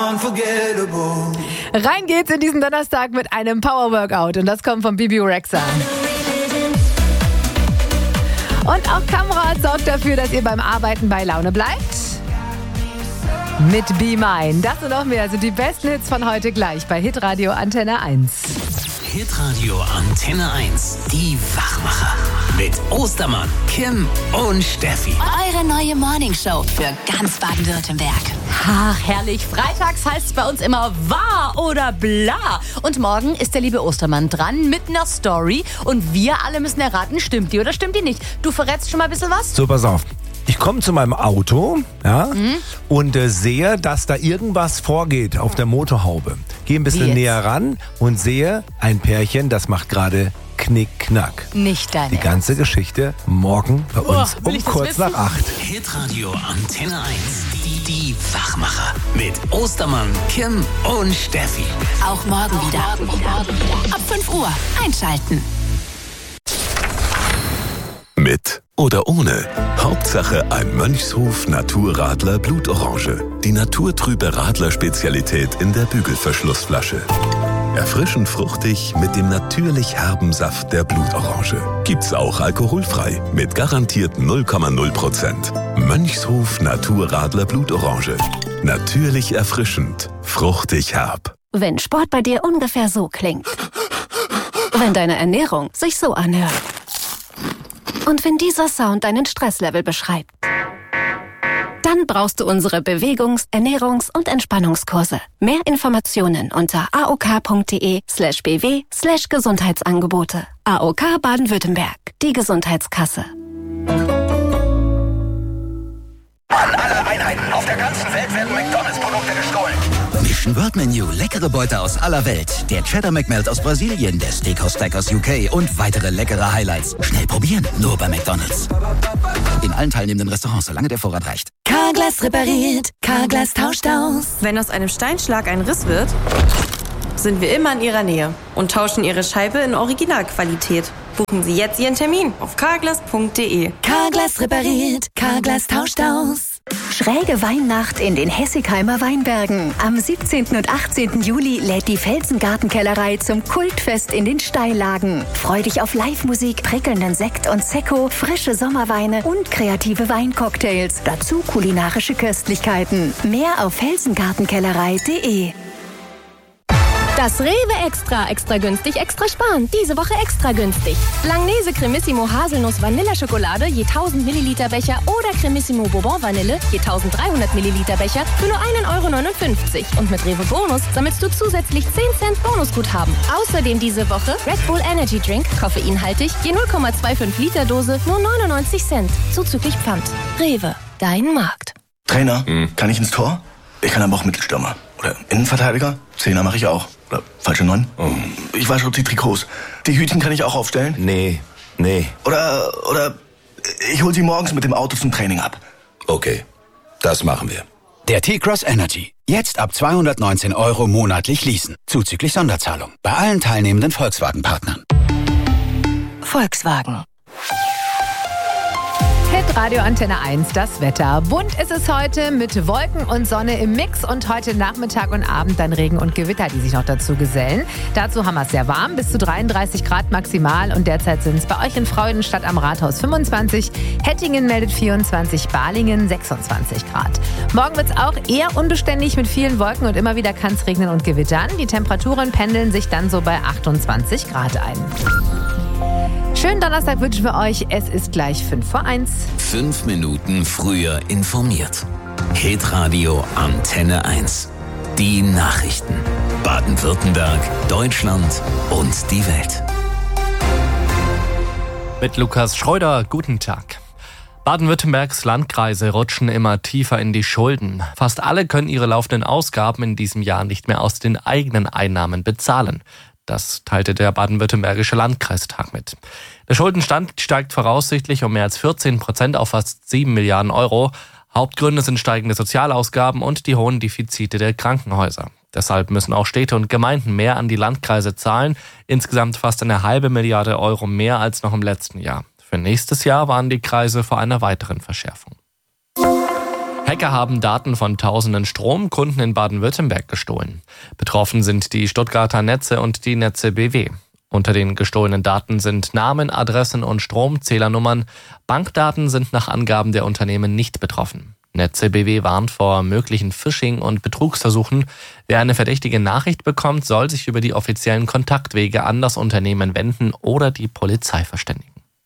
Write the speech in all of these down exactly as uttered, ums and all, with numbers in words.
Rein geht's in diesen Donnerstag mit einem Power-Workout und das kommt von Bibi Rexha. Und auch Kamrat sorgt dafür, dass ihr beim Arbeiten bei Laune bleibt. Mit Be Mine. Das und noch mehr sind die besten Hits von heute gleich bei Hitradio Antenne eins. Hitradio Antenne eins. Die Wachmacher. Mit Ostermann, Kim und Steffi. Eure neue Morningshow für ganz Baden-Württemberg. Ach, herrlich. Freitags heißt es bei uns immer wahr oder bla. Und morgen ist der liebe Ostermann dran mit einer Story. Und wir alle müssen erraten, stimmt die oder stimmt die nicht. Du verrätst schon mal ein bisschen was? So, pass auf. Ich komme zu meinem Auto, ja, mhm. und äh, sehe, dass da irgendwas vorgeht auf der Motorhaube. Gehe ein bisschen näher ran und sehe ein Pärchen, das macht gerade Knick-Knack. Nicht dein Die Ernst. ganze Geschichte morgen bei uns oh, um kurz nach acht. Hitradio Antenne eins. Die, die Wachmacher. Mit Ostermann, Kim und Steffi. Auch morgen wieder. Morgen wieder. Ab fünf Uhr einschalten. Mit oder ohne. Hauptsache ein Mönchshof Naturradler Blutorange. Die naturtrübe Radler-Spezialität in der Bügelverschlussflasche. Erfrischend fruchtig mit dem natürlich herben Saft der Blutorange. Gibt's auch alkoholfrei mit garantiert null Komma null Prozent. Mönchshof Naturradler Blutorange. Natürlich erfrischend, fruchtig herb. Wenn Sport bei dir ungefähr so klingt. Wenn deine Ernährung sich so anhört. Und wenn dieser Sound deinen Stresslevel beschreibt, dann brauchst du unsere Bewegungs-, Ernährungs- und Entspannungskurse. Mehr Informationen unter aok.de slash bw slash Gesundheitsangebote. A O K Baden-Württemberg, die Gesundheitskasse. An alle Einheiten auf der ganzen Welt werden McDonalds-Produkte gestohlen. Mission World Menu, leckere Beute aus aller Welt. Der Cheddar McMelt aus Brasilien, der Steakhouse Stack aus U K und weitere leckere Highlights. Schnell probieren, nur bei McDonalds. In allen teilnehmenden Restaurants, solange der Vorrat reicht. Carglass repariert, Carglass tauscht aus. Wenn aus einem Steinschlag ein Riss wird, sind wir immer in Ihrer Nähe und tauschen Ihre Scheibe in Originalqualität. Buchen Sie jetzt Ihren Termin auf carglass punkt de. Carglass repariert, Carglass tauscht aus. Schräge Weihnacht in den Hessigheimer Weinbergen. Am siebzehnten und achtzehnten Juli lädt die Felsengartenkellerei zum Kultfest in den Steillagen. Freu dich auf Live-Musik, prickelnden Sekt und Sekko, frische Sommerweine und kreative Weincocktails. Dazu kulinarische Köstlichkeiten. Mehr auf felsengartenkellerei punkt de. Das Rewe Extra. Extra günstig, extra sparen. Diese Woche extra günstig. Langnese Cremissimo Haselnuss Vanilleschokolade je tausend Milliliter Becher oder Cremissimo Bourbon Vanille je dreizehnhundert Milliliter Becher für nur ein Euro neunundfünfzig. Und mit Rewe Bonus sammelst du zusätzlich zehn Cent Bonusguthaben. Außerdem diese Woche Red Bull Energy Drink, koffeinhaltig, je null Komma fünfundzwanzig Liter Dose, nur neunundneunzig Cent. Zuzüglich Pfand. Rewe, dein Markt. Trainer, hm. kann ich ins Tor? Ich kann aber auch Mittelstürmer. Oder Innenverteidiger? Zehner mache ich auch. Oder falsche Neun? Oh. Ich wasche auch die Trikots. Die Hütchen kann ich auch aufstellen? Nee, nee. Oder, oder ich hol sie morgens mit dem Auto zum Training ab. Okay, das machen wir. Der T-Cross Energy. Jetzt ab zweihundertneunzehn Euro monatlich leasen. Zuzüglich Sonderzahlung. Bei allen teilnehmenden Volkswagen-Partnern. Volkswagen. Hitradio Antenne eins, das Wetter. Bunt ist es heute mit Wolken und Sonne im Mix und heute Nachmittag und Abend dann Regen und Gewitter, die sich noch dazu gesellen. Dazu haben wir es sehr warm, bis zu dreiunddreißig Grad maximal und derzeit sind es bei euch in Freudenstadt am Rathaus fünfundzwanzig, Hettingen meldet vierundzwanzig, Balingen sechsundzwanzig Grad. Morgen wird es auch eher unbeständig mit vielen Wolken und immer wieder kann es regnen und gewittern. Die Temperaturen pendeln sich dann so bei achtundzwanzig Grad ein. Schönen Donnerstag wünschen wir euch. Es ist gleich fünf vor eins. Fünf Minuten früher informiert. Hitradio Antenne eins. Die Nachrichten. Baden-Württemberg, Deutschland und die Welt. Mit Lukas Schreuder, guten Tag. Baden-Württembergs Landkreise rutschen immer tiefer in die Schulden. Fast alle können ihre laufenden Ausgaben in diesem Jahr nicht mehr aus den eigenen Einnahmen bezahlen. Das teilte der Baden-Württembergische Landkreistag mit. Der Schuldenstand steigt voraussichtlich um mehr als vierzehn Prozent auf fast sieben Milliarden Euro. Hauptgründe sind steigende Sozialausgaben und die hohen Defizite der Krankenhäuser. Deshalb müssen auch Städte und Gemeinden mehr an die Landkreise zahlen. Insgesamt fast eine halbe Milliarde Euro mehr als noch im letzten Jahr. Für nächstes Jahr waren die Kreise vor einer weiteren Verschärfung. Hacker haben Daten von tausenden Stromkunden in Baden-Württemberg gestohlen. Betroffen sind die Stuttgarter Netze und die Netze B W. Unter den gestohlenen Daten sind Namen, Adressen und Stromzählernummern. Bankdaten sind nach Angaben der Unternehmen nicht betroffen. Netze B W warnt vor möglichen Phishing- und Betrugsversuchen. Wer eine verdächtige Nachricht bekommt, soll sich über die offiziellen Kontaktwege an das Unternehmen wenden oder die Polizei verständigen.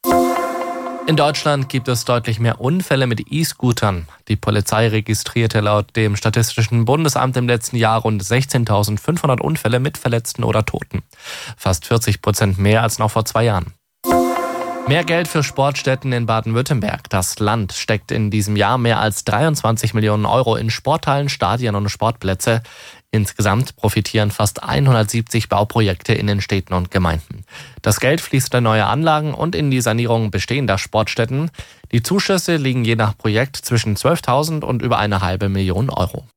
In Deutschland gibt es deutlich mehr Unfälle mit E-Scootern. Die Polizei registrierte laut dem Statistischen Bundesamt im letzten Jahr rund sechzehntausendfünfhundert Unfälle mit Verletzten oder Toten. Fast vierzig Prozent mehr als noch vor zwei Jahren. Mehr Geld für Sportstätten in Baden-Württemberg. Das Land steckt in diesem Jahr mehr als dreiundzwanzig Millionen Euro in Sporthallen, Stadien und Sportplätze. Insgesamt profitieren fast hundertsiebzig Bauprojekte in den Städten und Gemeinden. Das Geld fließt in neue Anlagen und in die Sanierung bestehender Sportstätten. Die Zuschüsse liegen je nach Projekt zwischen zwölftausend und über eine halbe Million Euro.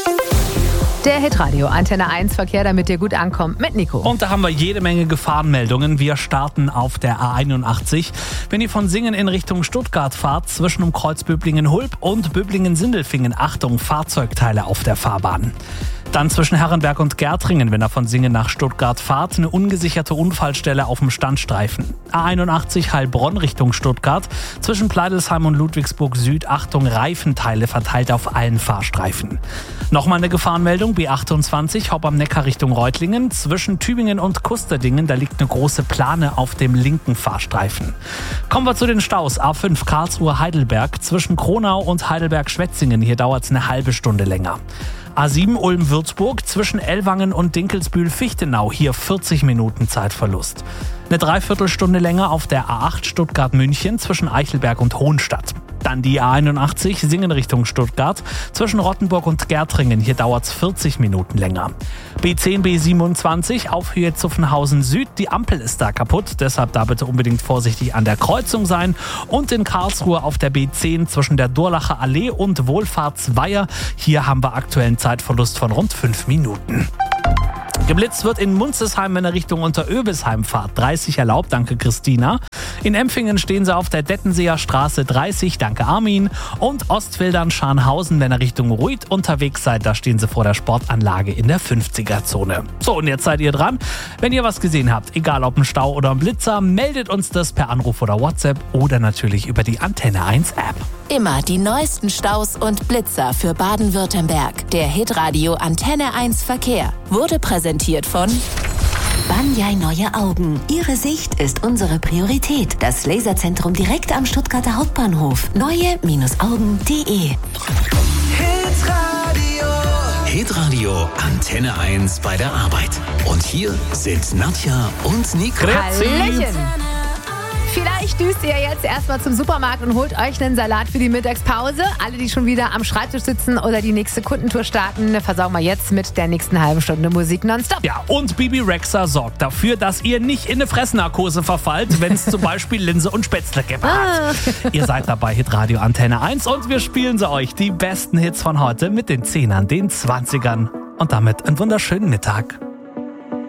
Der Hitradio Antenne eins Verkehr, damit ihr gut ankommt, mit Nico. Und da haben wir jede Menge Gefahrenmeldungen. Wir starten auf der A einundachtzig. Wenn ihr von Singen in Richtung Stuttgart fahrt, zwischen dem Kreuz Böblingen-Hulb und Böblingen-Sindelfingen, Achtung, Fahrzeugteile auf der Fahrbahn. Dann zwischen Herrenberg und Gärtringen, wenn ihr von Singen nach Stuttgart fahrt, eine ungesicherte Unfallstelle auf dem Standstreifen. A einundachtzig Heilbronn Richtung Stuttgart, zwischen Pleidelsheim und Ludwigsburg Süd, Achtung, Reifenteile verteilt auf allen Fahrstreifen. Nochmal eine Gefahrenmeldung, B achtundzwanzig, Haupt am Neckar Richtung Reutlingen, zwischen Tübingen und Kusterdingen, da liegt eine große Plane auf dem linken Fahrstreifen. Kommen wir zu den Staus, A fünf Karlsruhe-Heidelberg, zwischen Kronau und Heidelberg-Schwetzingen, hier dauert es eine halbe Stunde länger. A sieben Ulm-Würzburg, zwischen Ellwangen und Dinkelsbühl-Fichtenau, hier vierzig Minuten Zeitverlust. Eine Dreiviertelstunde länger auf der A acht Stuttgart-München, zwischen Eichelberg und Hohenstadt. Dann die A einundachtzig Singen Richtung Stuttgart, zwischen Rottenburg und Gärtringen, hier dauert es vierzig Minuten länger. B zehn B siebenundzwanzig auf Höhe Zuffenhausen Süd, die Ampel ist da kaputt, deshalb da bitte unbedingt vorsichtig an der Kreuzung sein. Und in Karlsruhe auf der B zehn zwischen der Durlacher Allee und Wohlfahrtsweiher, hier haben wir aktuellen Zeitverlust von rund fünf Minuten. Geblitzt wird in Munzesheim, wenn er Richtung Unteröbisheim fahrt. dreißig erlaubt, danke Christina. In Empfingen stehen sie auf der Dettenseer Straße dreißig, danke Armin. Und Ostfildern-Scharnhausen, wenn er Richtung Ruid unterwegs seid, da stehen sie vor der Sportanlage in der fünfziger-Zone. So, und jetzt seid ihr dran. Wenn ihr was gesehen habt, egal ob ein Stau oder ein Blitzer, meldet uns das per Anruf oder WhatsApp oder natürlich über die Antenne eins App. Immer die neuesten Staus und Blitzer für Baden-Württemberg. Der Hitradio Antenne eins Verkehr wurde präsentiert von Banyai Neue Augen. Ihre Sicht ist unsere Priorität. Das Laserzentrum direkt am Stuttgarter Hauptbahnhof. neue Augen punkt de. Hitradio. Hitradio Antenne eins bei der Arbeit. Und hier sind Nadja und Nico. Hallöchen. Vielleicht düst ihr jetzt erstmal zum Supermarkt und holt euch einen Salat für die Mittagspause. Alle, die schon wieder am Schreibtisch sitzen oder die nächste Kundentour starten, versorgen wir jetzt mit der nächsten halben Stunde Musik nonstop. Ja, und Bibi Rexha sorgt dafür, dass ihr nicht in eine Fressnarkose verfallt, wenn es zum Beispiel Linse und Spätzle gibt. Ah. Ihr seid dabei, Hitradio Antenne eins, und wir spielen sie euch die besten Hits von heute mit den Zehnern, den Zwanzigern. Und damit einen wunderschönen Mittag.